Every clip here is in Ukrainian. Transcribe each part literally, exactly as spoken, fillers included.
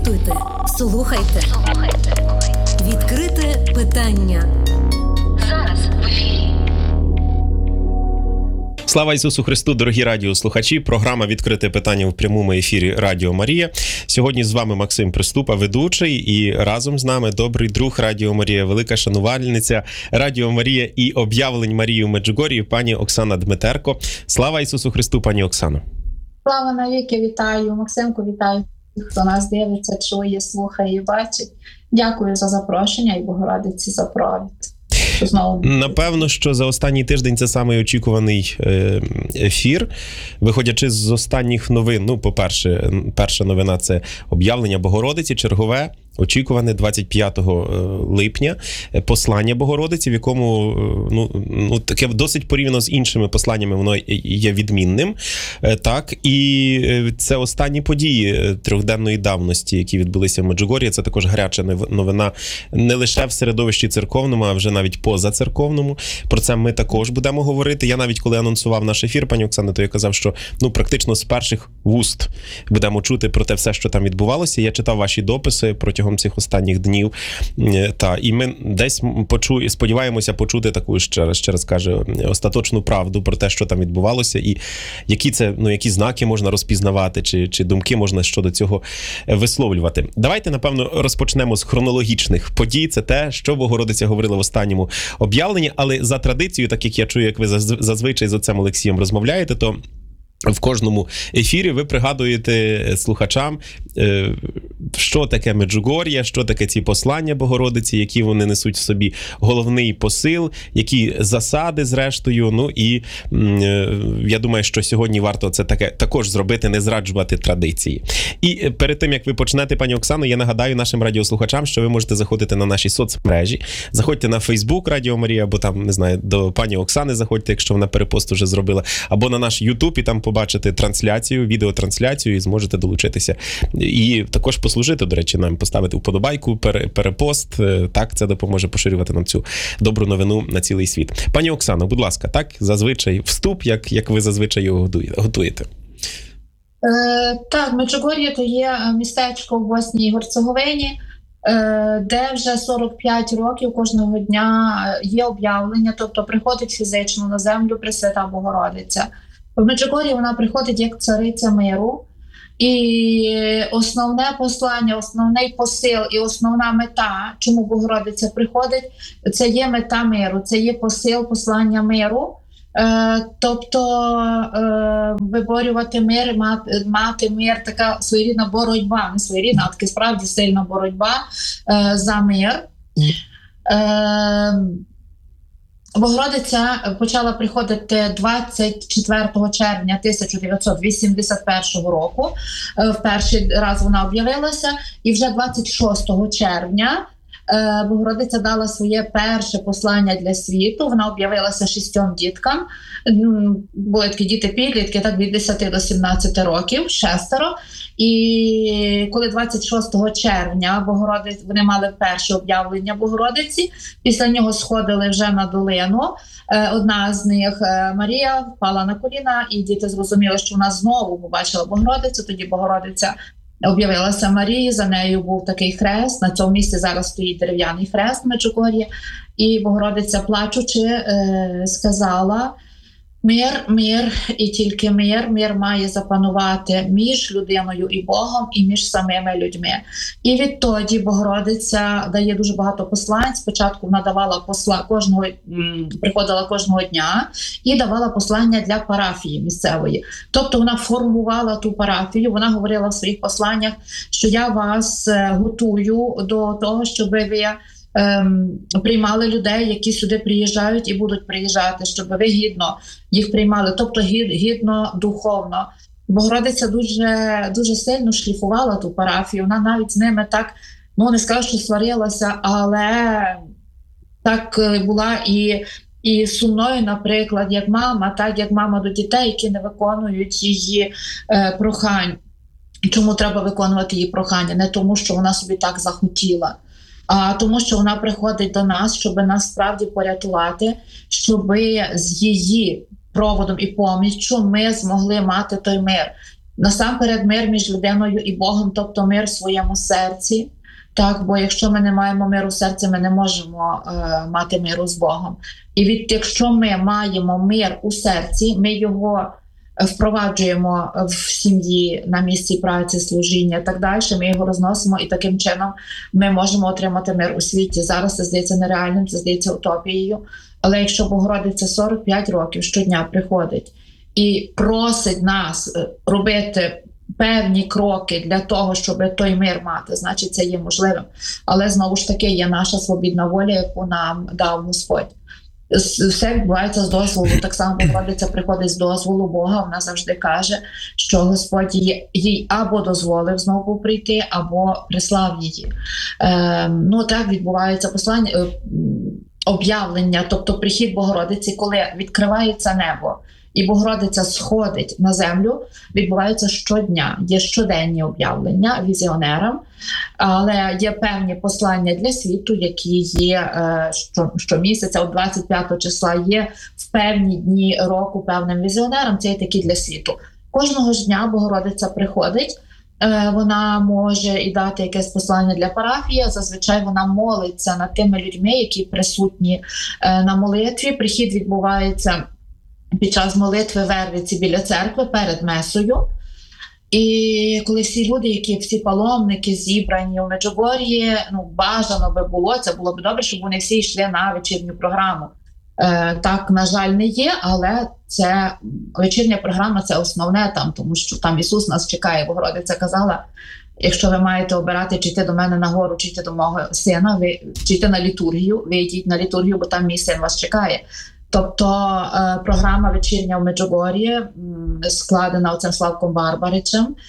Запитуйте, слухайте. Слухайте. Відкрите питання. Зараз в ефірі. Слава Ісусу Христу, дорогі радіослухачі. Програма «Відкрите питання» в прямому ефірі Радіо Марія. Сьогодні з вами Максим Приступа, ведучий, і разом з нами добрий друг Радіо Марія, велика шанувальниця Радіо Марія і об'явлень Марії в Меджугорії, пані Оксана Дмитерко. Слава Ісусу Христу, пані Оксано. Слава навіки, вітаю. Максимку, вітаю, хто нас дивиться, чує, слухає і бачить. Дякую за запрошення і Богородиці за провід. Напевно, що за останній тиждень це самий очікуваний ефір. Виходячи з останніх новин, ну, по-перше, перша новина – це об'явлення Богородиці, чергове, очікуване двадцять п'ятого липня, послання Богородиці, в якому, ну, ну таке досить порівняно з іншими посланнями, воно є відмінним. Так, і це останні події трьохденної давності, які відбулися в Меджугорії. Це також гаряча новина не лише в середовищі церковному, а вже навіть позацерковному. Про це ми також будемо говорити. Я навіть, коли анонсував наш ефір, пані Оксана, то я казав, що, ну, практично з перших вуст будемо чути про те все, що там відбувалося. Я читав ваші дописи протягом цих останніх днів. Та, і ми десь почу, сподіваємося почути таку, ще раз, ще раз кажу, остаточну правду про те, що там відбувалося, і які це, ну, які знаки можна розпізнавати, чи, чи думки можна щодо цього висловлювати. Давайте, напевно, розпочнемо з хронологічних подій. Це те, що Богородиця говорила в останньому об'явленні, але за традицією, так як я чую, як ви зазвичай з отцем Олексієм розмовляєте, то в кожному ефірі ви пригадуєте слухачам, що таке Меджугор'я, що таке ці послання Богородиці, які вони несуть в собі головний посил, які засади зрештою. Ну і я думаю, що сьогодні варто це таке також зробити, не зраджувати традиції. І перед тим, як ви почнете, пані Оксано, я нагадаю нашим радіослухачам, що ви можете заходити на наші соцмережі. Заходьте на Фейсбук Радіо Марія, або там, не знаю, до пані Оксани заходьте, якщо вона перепост вже зробила, або на наш Ютуб, і там побачите трансляцію, відеотрансляцію, і зможете долучитися. І також послужити, до речі, нам, поставити вподобайку, перепост. Так, це допоможе поширювати нам цю добру новину на цілий світ. Пані Оксано, будь ласка, так, зазвичай вступ, як, як ви зазвичай його готуєте. Е, так, Меджугор'я – то є містечко в Боснії і Герцеговині, е, де вже сорок п'ять років кожного дня є об'явлення, тобто приходить фізично на землю Пресвята Богородиця. В Меджугор'ї вона приходить як цариця миру, і основне послання, основний посил і основна мета, чому Богородиця приходить, це є мета миру, це є посил послання миру, е, тобто е, виборювати мир, мати, мати мир, така своєрідна боротьба, не своєрідна, а таки справді сильна боротьба е, за мир. Е, Богородиця почала приходити двадцять четвертого червня тисяча дев'ятсот вісімдесят першого року. В перший раз вона об'явилася, і вже двадцять шостого червня Богородиця дала своє перше послання для світу. Вона об'явилася шістьом діткам. Були такі діти-підлітки, так, від десяти до сімнадцяти років, шестеро. І коли двадцять шостого червня Богородиць, вони мали перше об'явлення Богородиці, після нього сходили вже на долину. Одна з них, Марія, впала на коліна, і діти зрозуміли, що вона знову побачила Богородицю. Тоді Богородиця об'явилася Марії, за нею був такий хрест. На цьому місці зараз стоїть дерев'яний хрест в Меджугор'ї. І Богородиця, плачучи, сказала: мир, мир і тільки мир. Мир має запанувати між людиною і Богом, і між самими людьми. І відтоді Богородиця дає дуже багато послань. Спочатку вона давала посла кожного, приходила кожного дня і давала послання для парафії місцевої. Тобто вона формувала ту парафію, вона говорила в своїх посланнях, що я вас готую до того, щоб ви Ем, приймали людей, які сюди приїжджають і будуть приїжджати, щоб ви гідно їх приймали, тобто гід, гідно, духовно. Богородиця дуже, дуже сильно шліфувала ту парафію, вона навіть з ними так, ну не скажу, що сварилася, але так була і, і сумною, наприклад, як мама, так як мама до дітей, які не виконують її е, прохань. Чому треба виконувати її прохання? Не тому, що вона собі так захотіла, а тому, що вона приходить до нас, щоб нас справді порятувати, щоб з її проводом і поміччю ми змогли мати той мир. Насамперед мир між людиною і Богом, тобто мир в своєму серці. Так, бо якщо ми не маємо миру в серці, ми не можемо е, мати миру з Богом. І від якщо ми маємо мир у серці, ми його впроваджуємо в сім'ї, на місці праці, служіння і так далі, ми його розносимо, і таким чином ми можемо отримати мир у світі. Зараз це здається нереальним, це здається утопією. Але якщо Богородиця сорок п'ять років щодня приходить і просить нас робити певні кроки для того, щоб той мир мати, значить це є можливим. Але знову ж таки є наша свобідна воля, яку нам дав Господь. Все відбувається з дозволу. Так само Богородиця приходить з дозволу Бога. Вона завжди каже, що Господь їй, їй або дозволив знову прийти, або прислав її. Е, ну так відбувається послання, е, об'явлення, тобто прихід Богородиці, коли відкривається небо і Богородиця сходить на землю, відбувається щодня. Є щоденні об'явлення візіонерам, але є певні послання для світу, які є щомісяця, от двадцять п'ятого числа є в певні дні року певним візіонерам, це є такі для світу. Кожного ж дня Богородиця приходить, вона може і дати якесь послання для парафії, зазвичай вона молиться над тими людьми, які присутні на молитві. Прихід відбувається під час молитви Вервиці біля церкви перед месою. І коли всі люди, які всі паломники зібрані у Меджугор'ї, ну, бажано би було, це було б добре, щоб вони всі йшли на вечірню програму. Е, так, на жаль, не є, але це вечірня програма – це основне там, тому що там Ісус нас чекає. Богородиця казала, якщо ви маєте обирати, чи йти до мене на гору, чи йти до мого сина, ви, чи йти на літургію, ви йдіть на літургію, бо там мій син вас чекає. Тобто е, програма вечірня в Меджугор'ї складена оцим Славком Барбаричем, е,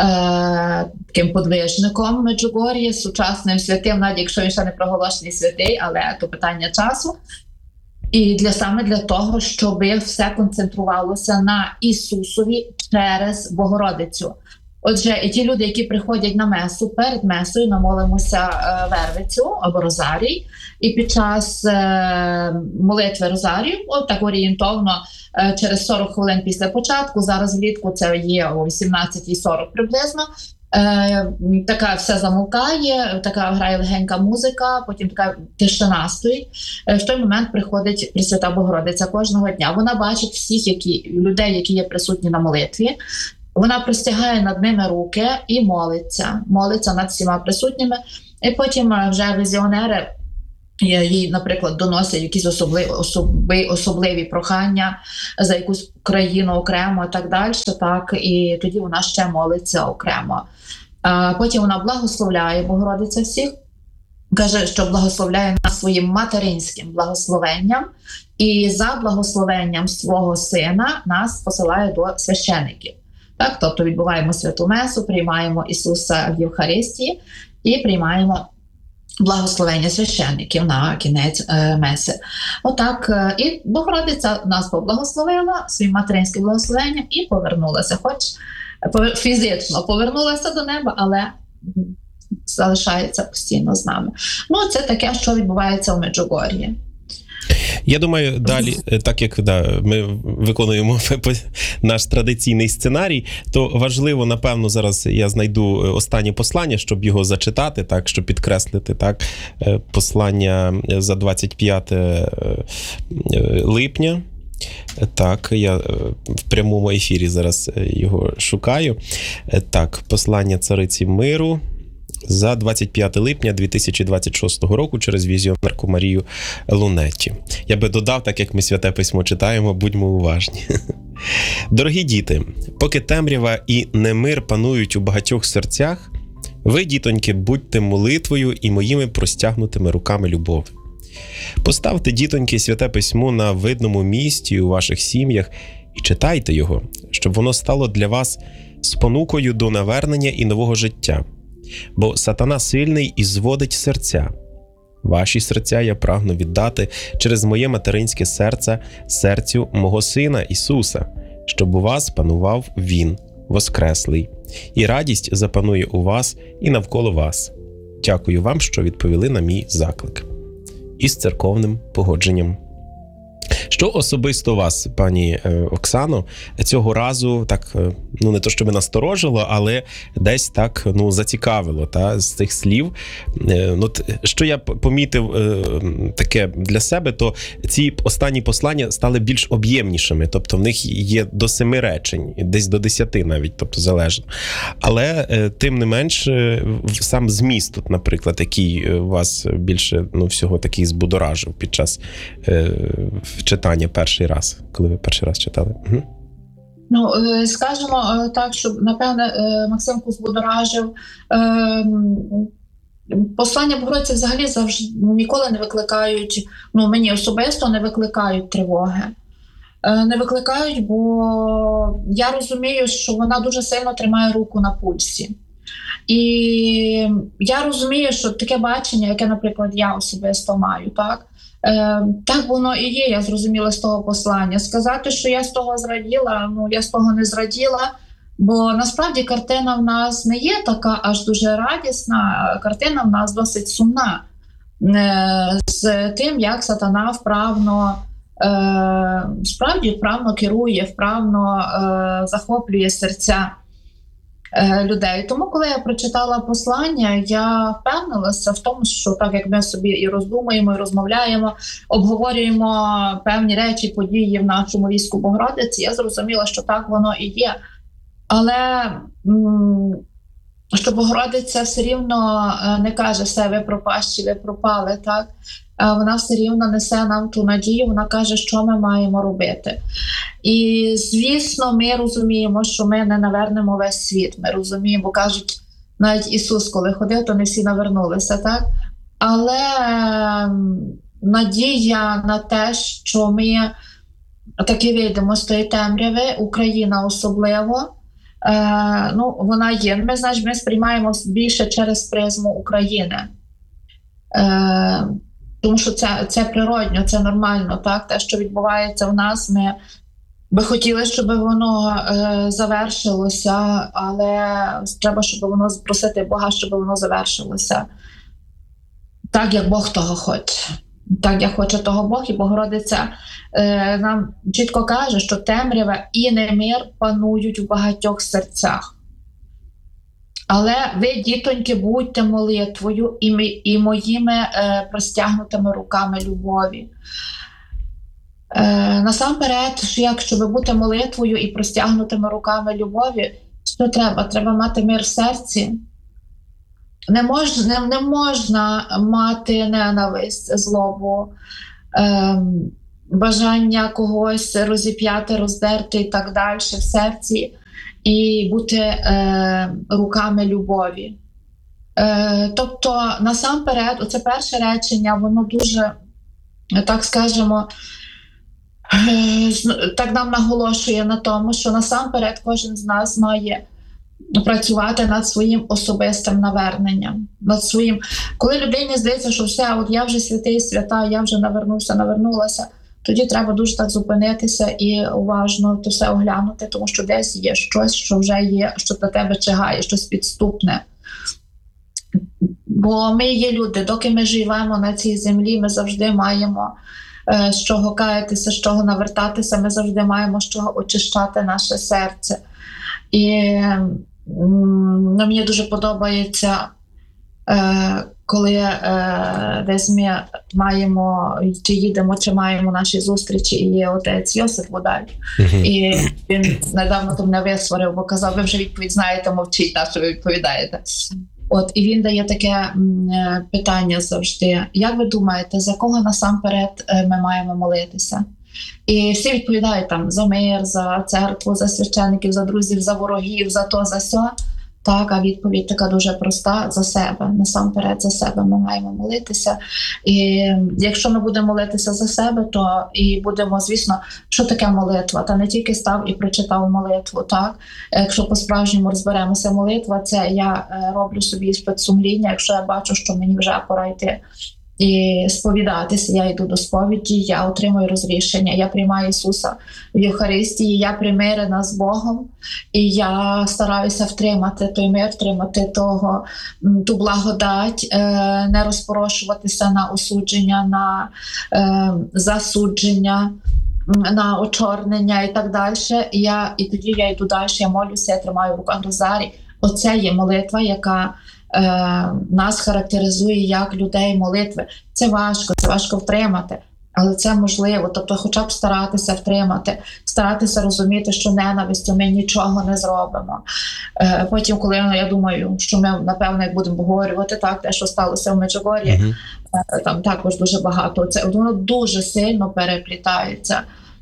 таким подвижником Меджугор'ї, сучасним святим, навіть якщо він ще не проголошений святий, але то питання часу. І для саме для того, щоб все концентрувалося на Ісусові через Богородицю. Отже, і ті люди, які приходять на месу, перед месою намолимося е, Вервицю або Розарій, і під час е, молитви Розарію, от так орієнтовно, е, через сорок хвилин після початку, зараз влітку це є о вісімнадцятій сорок приблизно, е, така все замовкає, така грає легенька музика, потім така тишина стоїть. Е, в той момент приходить Пресвята Богородиця кожного дня. Вона бачить всіх які, людей, які є присутні на молитві. Вона простягає над ними руки і молиться. Молиться над всіма присутніми. І потім вже візіонери їй, наприклад, доносять якісь особливі, особливі, особливі прохання за якусь країну окремо і так далі. Так, і тоді вона ще молиться окремо. А потім вона благословляє Богородиця всіх. Каже, що благословляє нас своїм материнським благословенням. І за благословенням свого сина нас посилає до священиків. Так, тобто відбуваємо святу месу, приймаємо Ісуса в Євхаристії і приймаємо благословення священників на кінець е, меси. Отак, е, і Богородиця нас поблагословила своїм материнським благословенням і повернулася. Хоч е, фізично повернулася до неба, але залишається постійно з нами. Ну, це таке, що відбувається у Меджугор'ї. Я думаю, далі, так як да, ми виконуємо наш традиційний сценарій, то важливо, напевно, зараз я знайду останнє послання, щоб його зачитати, так, щоб підкреслити так, послання за двадцять п'яте липня. Так, я в прямому ефірі зараз його шукаю. Так, послання Цариці Миру за двадцять п'яте липня дві тисячі двадцять шостого року через візіонерку Марію Лунетті. Я би додав, так як ми Святе Письмо читаємо, будьмо уважні. Дорогі діти, поки темрява і немир панують у багатьох серцях, ви, дітоньки, будьте молитвою і моїми простягнутими руками любові. Поставте, дітоньки, Святе Письмо на видному місці у ваших сім'ях і читайте його, щоб воно стало для вас спонукою до навернення і нового життя. Бо сатана сильний і зводить серця. Ваші серця я прагну віддати через моє материнське серце серцю мого Сина Ісуса, щоб у вас панував Він, воскреслий, і радість запанує у вас і навколо вас. Дякую вам, що відповіли на мій заклик. Із церковним погодженням. Що особисто вас, пані Оксано, цього разу так, ну не то щоб насторожило, але десь так, ну, зацікавило, та, з цих слів? Ну, що я помітив таке для себе, то ці останні послання стали більш об'ємнішими, тобто в них є до семи речень, десь до десяти навіть, тобто залежно. Але тим не менш, сам зміст тут, наприклад, який вас більше, ну, всього такий збудоражив під час е, читання перший раз, коли ви перший раз читали? Угу. Ну, скажімо так, що, напевне, Максимку збудоражив. Послання Богородиці взагалі завжди ніколи не викликають, ну, мені особисто не викликають тривоги. Не викликають, бо я розумію, що вона дуже сильно тримає руку на пульсі. І я розумію, що таке бачення, яке, наприклад, я особисто маю, так? Е, так воно і є, я зрозуміла з того послання. Сказати, що я з того зраділа, ну, я з того не зраділа, бо насправді картина в нас не є така аж дуже радісна, картина в нас досить сумна. Е, з тим, як сатана вправно, е, справді вправно керує, вправно е, захоплює серця людей. Тому, коли я прочитала послання, я впевнилася в тому, що так як ми собі і роздумуємо, і розмовляємо, обговорюємо певні речі, події в нашому війську Богородиці, я зрозуміла, що так воно і є. Але що Богородиця все рівно не каже все, ви пропащі, ви пропали, так? Вона все рівно несе нам ту надію, вона каже, що ми маємо робити. І, звісно, ми розуміємо, що ми не навернемо весь світ. Ми розуміємо, кажуть, навіть Ісус, коли ходив, то не всі навернулися, так? Але надія на те, що ми таки вийдемо з тої темряви, Україна особливо, е, ну, вона є. Ми, значить, ми сприймаємо більше через призму України. Е, Тому що це, це природньо, це нормально, так? Те, що відбувається в нас, ми би хотіли, щоб воно е, завершилося, але треба, щоб воно просити Бога, щоб воно завершилося так, як Бог того хоче. Так, як хоче того Бог, і Богородиця е, нам чітко каже, що темрява і немир панують в багатьох серцях. Але ви, дітоньки, будьте молитвою і, ми, і моїми е, простягнутими руками любові. Е, насамперед, як щоб бути молитвою і простягнутими руками любові, що треба? Треба мати мир в серці. Не можна, не, не можна мати ненависть, злобу, е, бажання когось розіп'яти, роздерти і так далі в серці. І бути е, руками любові. Е, тобто, насамперед, оце перше речення, воно дуже, так скажемо, е, так нам наголошує на тому, що насамперед кожен з нас має працювати над своїм особистим наверненням. Над своїм. Коли людині здається, що все, от я вже святий, свята, я вже навернувся, навернулася, тоді треба дуже так зупинитися і уважно то все оглянути, тому що десь є щось, що вже є, що до тебе чигає, щось підступне. Бо ми є люди, доки ми живемо на цій землі, ми завжди маємо е, з чого каятися, з чого навертатися, ми завжди маємо з чого очищати наше серце. І м, ну, мені дуже подобається, е, коли е, десь ми маємо, чи їдемо, чи маємо наші зустрічі, і є отець Йосип Водаль. Uh-huh. І він недавно то мене висварив, бо казав, ви вже відповідь знаєте, мовчіть, на що ви відповідаєте. От, і він дає таке м, питання завжди. Як ви думаєте, за кого насамперед ми маємо молитися? І всі відповідають там за мир, за церкву, за священників, за друзів, за ворогів, за то, за сьо. Так, а відповідь така дуже проста: за себе. Насамперед за себе ми маємо молитися. І якщо ми будемо молитися за себе, то і будемо, звісно, що таке молитва? Та не тільки став і прочитав молитву, так? Якщо по-справжньому розберемося, молитва – це я роблю собі спецсумління, якщо я бачу, що мені вже пора йти і сповідатися, я йду до сповіді, я отримую розрішення, я приймаю Ісуса в Євхаристії, я примирена з Богом, і я стараюся втримати той мир, втримати того, ту благодать, не розпорошуватися на осудження, на засудження, на очорнення і так далі. І, я, і тоді я йду далі, я молюся, я тримаю в руках розарій. Оце є молитва, яка е, нас характеризує як людей молитви. Це важко, це важко втримати, але це можливо. Тобто хоча б старатися втримати, старатися розуміти, що ненавистю ми нічого не зробимо. Е, потім, коли ну, я думаю, що ми, напевно, як будемо обговорювати так, те, що сталося в Меджугор'ї, uh-huh. е, там також дуже багато. Це, воно дуже сильно переплітається.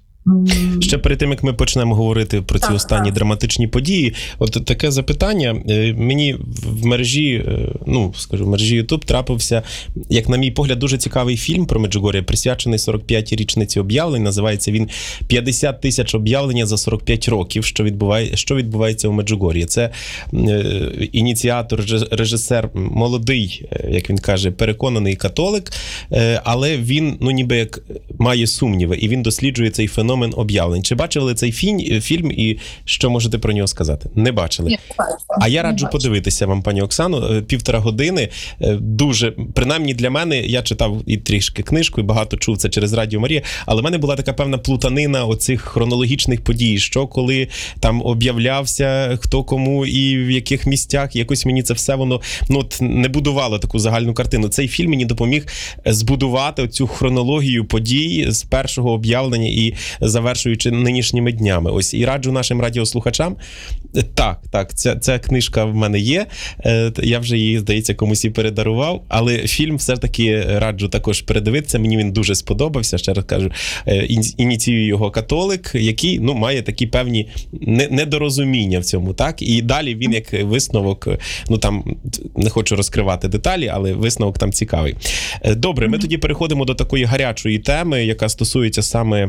Ще перед тим, як ми почнемо говорити про ці так, останні так. драматичні події, от таке запитання. Мені в мережі, ну, скажу, в мережі YouTube трапився, як на мій погляд, дуже цікавий фільм про Меджугор'я, присвячений сорок п'ятій річниці об'явлень. Називається він «п'ятдесят тисяч об'явлення за сорок п'ять років, що, відбуває, що відбувається у Меджугор'ї». Це е, ініціатор, режисер, молодий, як він каже, переконаний католик, е, але він, ну, ніби як має сумніви, і він досліджує цей феномен об'явлень. Чи бачили цей фільм, фільм і що можете про нього сказати? Не бачили. Ні, а я раджу подивитися вам, пані Оксано. Півтора години. Дуже, принаймні для мене, я читав і трішки книжку, і багато чув це через Радіо Марія, але в мене була така певна плутанина оцих хронологічних подій, що коли там об'являвся, хто кому і в яких місцях. Якось мені це все воно ну, от, не будувало таку загальну картину. Цей фільм мені допоміг збудувати оцю хронологію подій з першого об'явлення і завершуючи нинішніми днями. Ось, і раджу нашим радіослухачам. Так, так, ця, ця книжка в мене є. Я вже її, здається, комусь і передарував, але фільм все ж таки раджу також передивитися. Мені він дуже сподобався, ще раз кажу. Ініціює його католик, який, ну, має такі певні недорозуміння в цьому, так? І далі він як висновок, ну, там, не хочу розкривати деталі, але висновок там цікавий. Добре, ми тоді переходимо до такої гарячої теми, яка стосується саме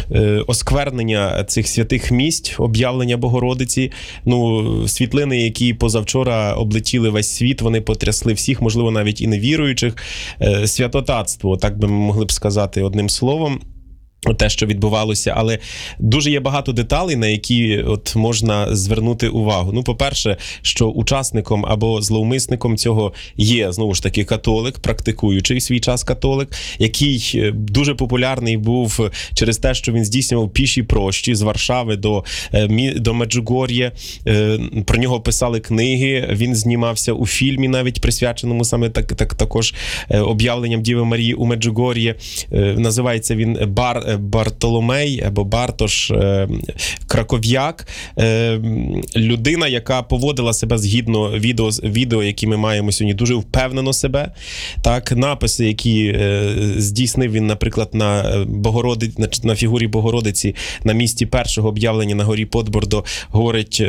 осквернення цих святих місць, об'явлення Богородиці. Ну, світлини, які позавчора облетіли весь світ, вони потрясли всіх, можливо, навіть і невіруючих. Святотатство, так би ми могли б сказати одним словом. Те, що відбувалося, але дуже є багато деталей, на які от можна звернути увагу. Ну, по-перше, що учасником або зловмисником цього є, знову ж таки, католик, практикуючий в свій час католик, який дуже популярний був через те, що він здійснював піші прощі з Варшави до, до Меджугор'я. Про нього писали книги, він знімався у фільмі навіть присвяченому саме так, так, також об'явленням Діви Марії у Меджугор'ї. Називається він «Бар Бартоломей» або Бартош Краков'як, людина, яка поводила себе згідно відео, відео, які ми маємо сьогодні, дуже впевнено себе. Так, написи, які здійснив він, наприклад, на Богородиці, на фігурі Богородиці на місці першого об'явлення на горі Подбордо, говорить